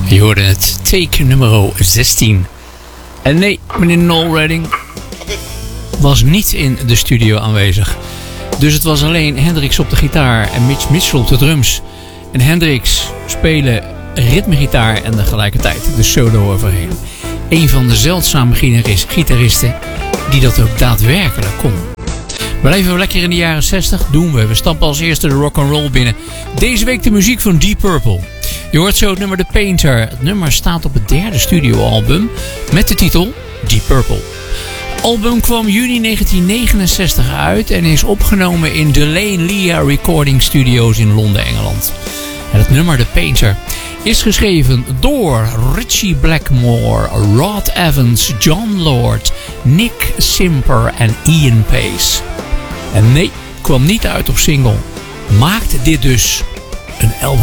Je hoorde het, take nummer 16. En nee, meneer Noel Redding was niet in de studio aanwezig. Dus het was alleen Hendrix op de gitaar en Mitch Mitchell op de drums. En Hendrix spelen ritmegitaar en tegelijkertijd de solo overheen. Een van de zeldzame gitaristen die dat ook daadwerkelijk kon. Blijven we lekker in de jaren 60? Doen we. We stappen als eerste de rock'n'roll binnen. Deze week de muziek van Deep Purple. Je hoort zo het nummer The Painter. Het nummer staat op het derde studioalbum met de titel Deep Purple. Het album kwam juni 1969 uit en is opgenomen in de Lane Lea Recording Studios in Londen, Engeland. En het nummer The Painter is geschreven door Ritchie Blackmore, Rod Evans, John Lord, Nick Simper en Ian Pace. En nee, kwam niet uit op single. Maakte dit dus